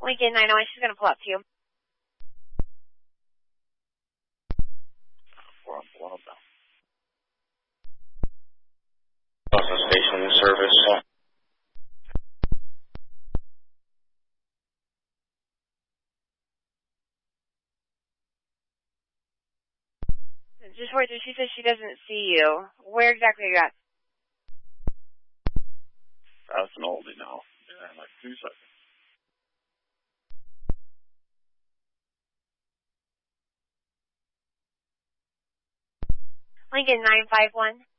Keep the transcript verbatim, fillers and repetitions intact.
Lincoln nine oh one, she's going to pull up to you. We're on below now. Boston Station service. Just wait till she says she doesn't see you. Where exactly are you at? That's an oldie now. Yeah, in like two seconds. Lincoln nine five one.